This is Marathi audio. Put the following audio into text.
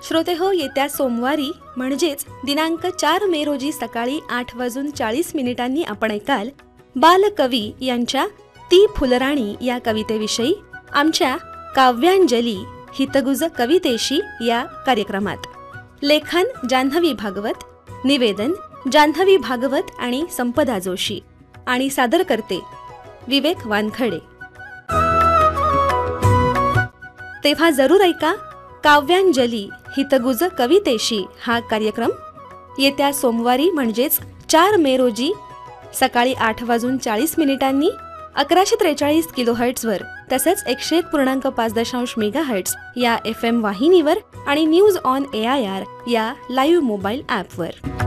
श्रोतेहो, येत्या सोमवारी म्हणजेच दिनांक 4 मे रोजी सकाळी 8:40 आपण ऐकाल बालकवी यांच्या ती फुलराणी या कवितेविषयी आमच्या काव्यांजली हितगुज कवितेशी या कार्यक्रमात. लेखन जान्हवी भागवत, निवेदन जान्हवी भागवत आणि संपदा जोशी आणि सादर करते विवेक वानखडे. तेव्हा जरूर ऐका काव्यांजली हितगुज कवितेशी हा कार्यक्रम येत्या सोमवारी म्हणजेच 4 मे रोजी सकाळी 8:40 1143 किलोहर्ट्झवर तसंच 101.5 मेगाहर्ट्झ या FM वाहिनीवर आणि न्यूज ऑन AIR या लाईव्ह मोबाईल ॲपवर.